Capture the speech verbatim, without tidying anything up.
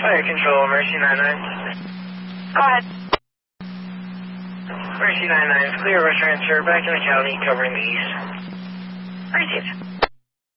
Fire Control, Mercy nine nine. Go ahead. Mercy nine nine, clear rush transfer back to the county covering the east. Received.